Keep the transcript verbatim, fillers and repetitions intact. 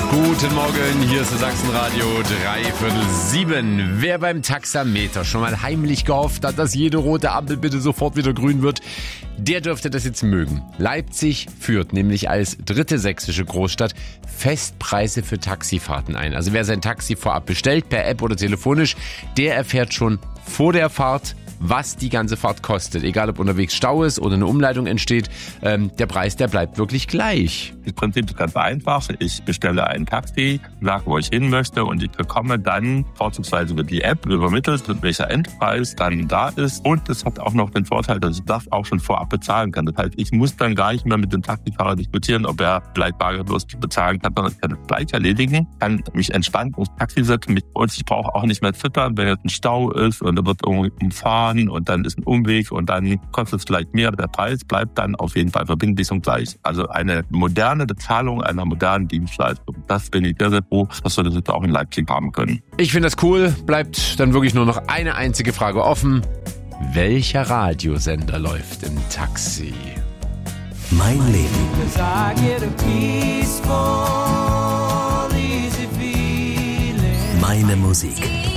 Guten Morgen, hier ist das Sachsenradio, dreiviertel sieben. Wer beim Taxameter schon mal heimlich gehofft hat, dass jede rote Ampel bitte sofort wieder grün wird, der dürfte das jetzt mögen. Leipzig führt nämlich als dritte sächsische Großstadt Festpreise für Taxifahrten ein. Also wer sein Taxi vorab bestellt, per App oder telefonisch, der erfährt schon vor der Fahrt, was die ganze Fahrt kostet. Egal, ob unterwegs Stau ist oder eine Umleitung entsteht, ähm, der Preis, der bleibt wirklich gleich. Das Prinzip ist ganz einfach. Ich bestelle ein Taxi, sage, wo ich hin möchte und ich bekomme dann vorzugsweise über die App übermittelt, welcher Endpreis dann da ist. Und es hat auch noch den Vorteil, dass ich das auch schon vorab bezahlen kann. Das heißt, ich muss dann gar nicht mehr mit dem Taxifahrer diskutieren, ob er vielleicht bargeldlos bezahlen kann, sondern ich kann das gleich erledigen, kann mich entspannt ins Taxi setzen. Und ich brauche auch nicht mehr zittern, wenn jetzt ein Stau ist und da wird irgendwie umfahren und dann ist ein Umweg und dann kostet es vielleicht mehr. Der Preis bleibt dann auf jeden Fall verbindlich und gleich. Also eine moderne Bezahlung einer modernen Dienstleistung. Das bin ich sehr, sehr froh, dass wir das jetzt auch in Leipzig haben können. Ich finde das cool. Bleibt dann wirklich nur noch eine einzige Frage offen. Welcher Radiosender läuft im Taxi? Mein Leben. Meine Musik.